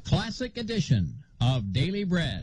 classic edition of Daily Bread.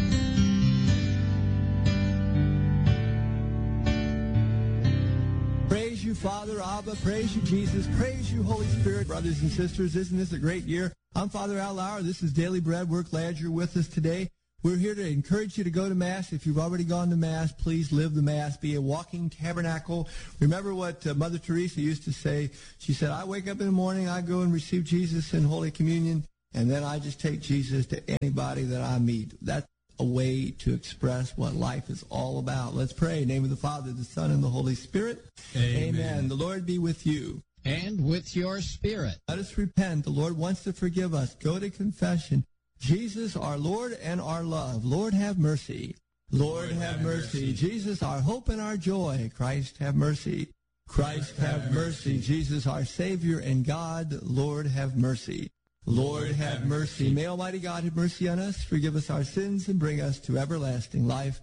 Praise you, Father, Abba. Praise you, Jesus. Praise you, Holy Spirit. Brothers and sisters, isn't this a great year? I'm Father Al Lauer. This is Daily Bread. We're glad you're with us today. We're here to encourage you to go to Mass. If you've already gone to Mass, please live the Mass. Be a walking tabernacle. Remember what Mother Teresa used to say? She said, I wake up in the morning, I go and receive Jesus in Holy Communion, and then I just take Jesus to anybody that I meet. That's a way to express what life is all about. Let's pray. In the name of the Father, the Son, and the Holy Spirit. Amen. The Lord be with you. And with your spirit. Let us repent. The Lord wants to forgive us. Go to confession. Jesus, our Lord and our love. Lord, have mercy. Lord, have mercy. Jesus, our hope and our joy. Christ, have mercy. Christ, have mercy. Jesus, our Savior and God. Lord, have mercy. Lord, have mercy. May Almighty God have mercy on us, forgive us our sins, and bring us to everlasting life.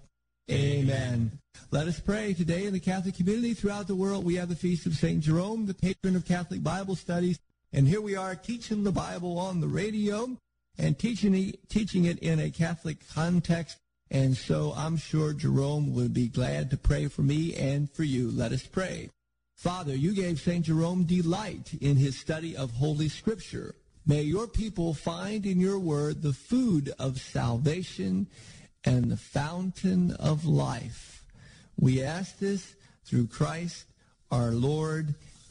Amen. Let us pray. Today in the Catholic community throughout the world, we have the feast of St. Jerome, the patron of Catholic Bible studies. And here we are teaching the Bible on the radio and teaching it in a Catholic context. And so I'm sure Jerome would be glad to pray for me and for you. Let us pray. Father, you gave St. Jerome delight in his study of Holy Scripture. May your people find in your word the food of salvation and the fountain of life. We ask this through Christ our Lord.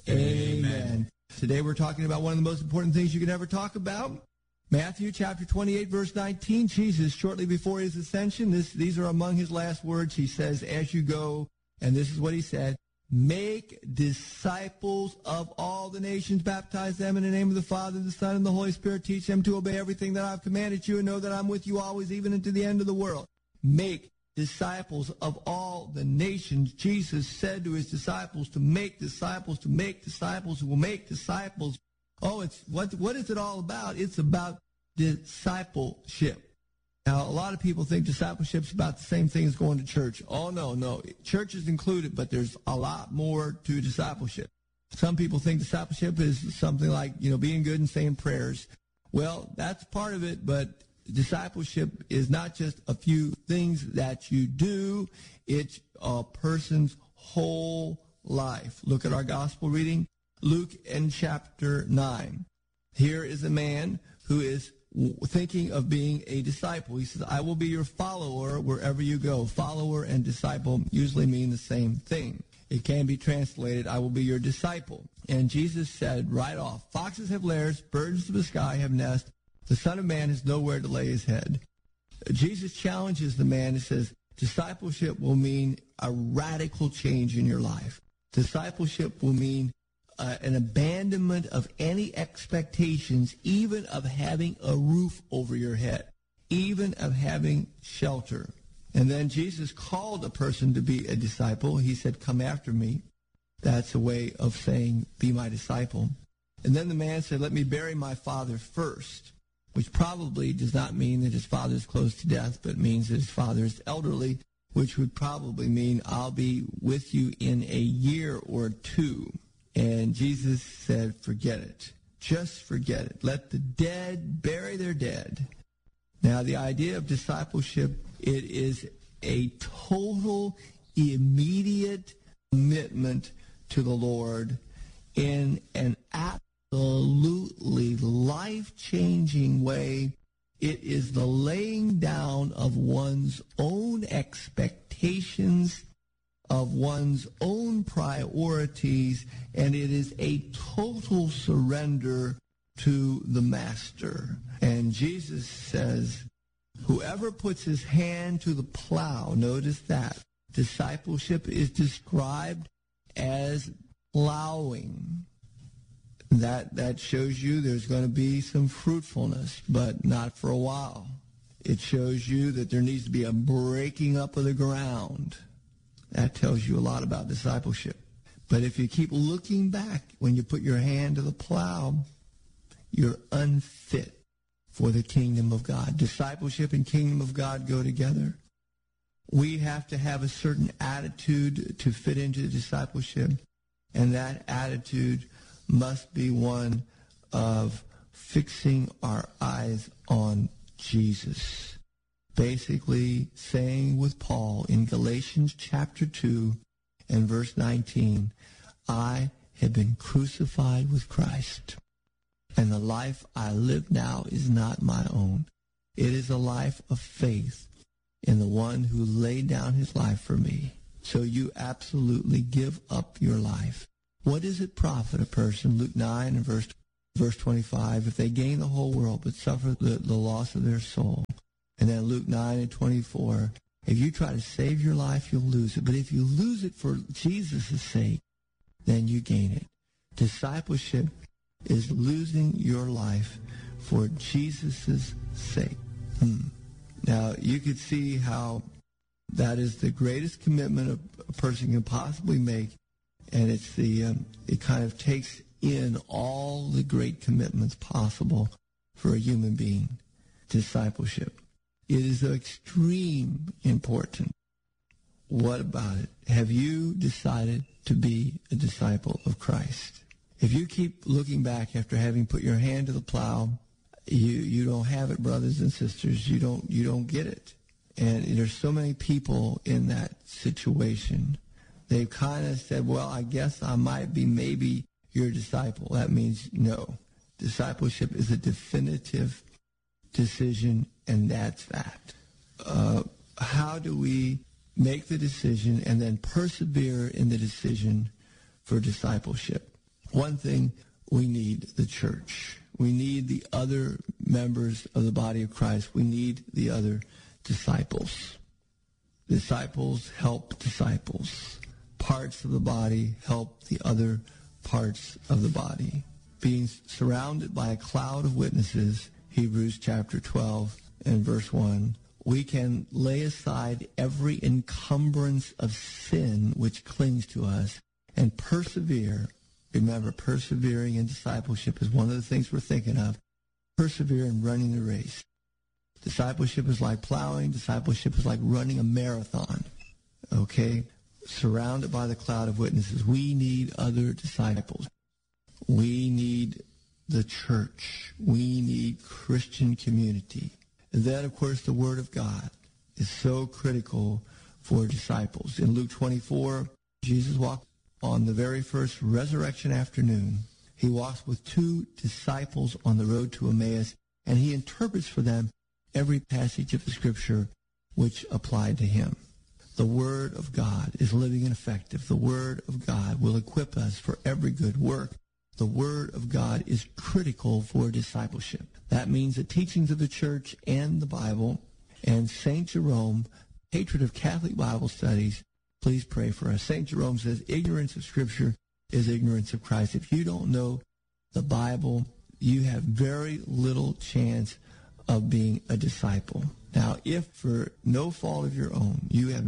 Amen. Today we're talking about one of the most important things you could ever talk about. Matthew chapter 28, verse 19, Jesus, shortly before his ascension, these are among his last words. He says, as you go, and this is what he said, make disciples of all the nations, baptize them in the name of the Father, the Son, and the Holy Spirit. Teach them to obey everything that I've commanded you, and know that I'm with you always, even unto the end of the world. Make disciples of all the nations. Jesus said to his disciples to make disciples, who will make disciples. Oh, it's what is it all about? It's about discipleship. Now, a lot of people think discipleship's about the same thing as going to church. Oh, no. Church is included, but there's a lot more to discipleship. Some people think discipleship is something like, being good and saying prayers. Well, that's part of it, but discipleship is not just a few things that you do. It's a person's whole life. Look at our gospel reading. Luke in chapter 9. Here is a man who is thinking of being a disciple. He says, I will be your follower wherever you go. Follower and disciple usually mean the same thing. It can be translated, I will be your disciple. And Jesus said right off, foxes have lairs, birds of the sky have nests. The Son of Man has nowhere to lay his head. Jesus challenges the man and says, discipleship will mean a radical change in your life. Discipleship will mean an abandonment of any expectations, even of having a roof over your head, even of having shelter. And then Jesus called a person to be a disciple. He said, come after me. That's a way of saying, be my disciple. And then the man said, let me bury my father first, which probably does not mean that his father is close to death, but means that his father is elderly, which would probably mean I'll be with you in a year or two. And Jesus said, forget it. Just forget it. Let the dead bury their dead. Now, the idea of discipleship, it is a total, immediate commitment to the Lord in an absolutely life-changing way. It is the laying down of one's own expectations, of one's own priorities, and it is a total surrender to the Master. And Jesus says, whoever puts his hand to the plow, notice that. Discipleship is described as plowing. That shows you there's going to be some fruitfulness, but not for a while. It shows you that there needs to be a breaking up of the ground. That tells you a lot about discipleship. But if you keep looking back when you put your hand to the plow, you're unfit for the kingdom of God. Discipleship and kingdom of God go together. We have to have a certain attitude to fit into discipleship, and that attitude must be one of fixing our eyes on Jesus. Basically saying with Paul in Galatians chapter 2 and verse 19, I have been crucified with Christ, and the life I live now is not my own. It is a life of faith in the one who laid down his life for me. So you absolutely give up your life. What does it profit a person, Luke 9 and verse 25, if they gain the whole world but suffer the loss of their soul? And then Luke 9 and 24, if you try to save your life, you'll lose it. But if you lose it for Jesus' sake, then you gain it. Discipleship is losing your life for Jesus' sake. Now, you could see how that is the greatest commitment a person can possibly make, and it's it kind of takes in all the great commitments possible for a human being. Discipleship. It is of extreme importance. What about it? Have you decided to be a disciple of Christ? If you keep looking back after having put your hand to the plow, you don't have it, brothers and sisters. You don't get it. And there's so many people in that situation. They've kind of said, well, I guess I might be maybe your disciple. That means no. Discipleship is a definitive decision, and that's that. How do we make the decision and then persevere in the decision for discipleship? One thing, we need the church. We need the other members of the body of Christ. We need the other disciples. Disciples help disciples. Parts of the body help the other parts of the body. Being surrounded by a cloud of witnesses, Hebrews chapter 12 and verse 1, we can lay aside every encumbrance of sin which clings to us and persevere. Remember, persevering in discipleship is one of the things we're thinking of. Persevere in running the race. Discipleship is like plowing. Discipleship is like running a marathon. Okay? Surrounded by the cloud of witnesses. We need other disciples. We need the church. We need Christian community. And then, of course, the Word of God is so critical for disciples. In Luke 24, Jesus walked on the very first resurrection afternoon. He walks with two disciples on the road to Emmaus, and he interprets for them every passage of the Scripture which applied to him. The Word of God is living and effective. The Word of God will equip us for every good work. The Word of God is critical for discipleship. That means the teachings of the church and the Bible. And St. Jerome, patron of Catholic Bible studies, please pray for us. St. Jerome says, ignorance of Scripture is ignorance of Christ. If you don't know the Bible, you have very little chance of being a disciple. Now, if for no fault of your own,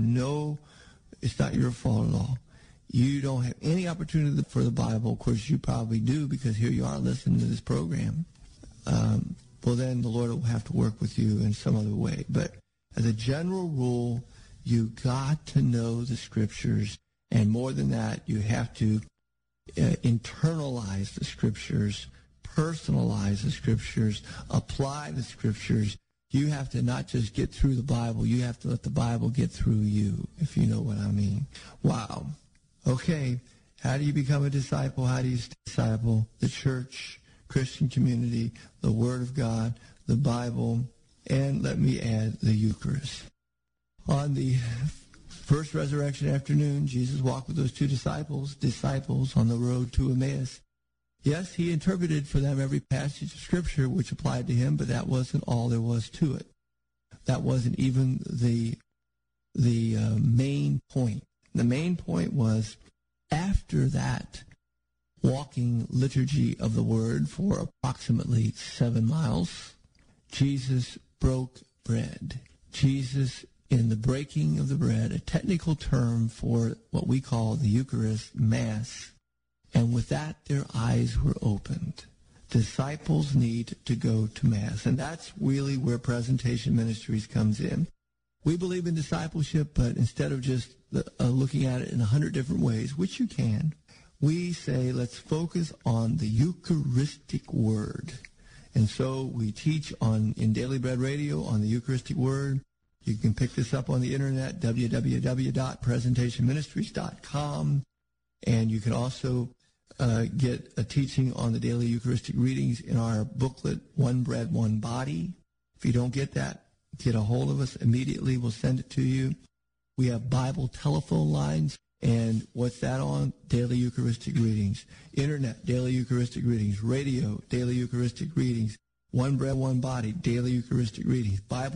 it's not your fault at all, you don't have any opportunity for the Bible, of course you probably do because here you are listening to this program, well then the Lord will have to work with you in some other way. But as a general rule, you got to know the Scriptures, and more than that, you have to internalize the Scriptures, personalize the Scriptures, apply the Scriptures. You have to not just get through the Bible, you have to let the Bible get through you, if you know what I mean. Wow. Okay, how do you become a disciple? How do you disciple? The church, Christian community, the Word of God, the Bible, and let me add the Eucharist. On the first resurrection afternoon, Jesus walked with those two disciples on the road to Emmaus. Yes, he interpreted for them every passage of Scripture which applied to him, but that wasn't all there was to it. That wasn't even the main point. The main point was, after that walking liturgy of the Word for approximately 7 miles, Jesus broke bread. Jesus, in the breaking of the bread, a technical term for what we call the Eucharist, Mass, and with that, their eyes were opened. Disciples need to go to Mass, and that's really where Presentation Ministries comes in. We believe in discipleship, but instead of just looking at it in 100 different ways, which you can, we say let's focus on the Eucharistic Word. And so we teach in Daily Bread Radio on the Eucharistic Word. You can pick this up on the internet, www.presentationministries.com. And you can also get a teaching on the daily Eucharistic readings in our booklet, One Bread, One Body. If you don't get that, get a hold of us immediately. We'll send it to you. We have Bible telephone lines. And what's that on? Daily Eucharistic readings. Internet, daily Eucharistic readings. Radio, daily Eucharistic readings. One Bread, One Body, daily Eucharistic readings. Bible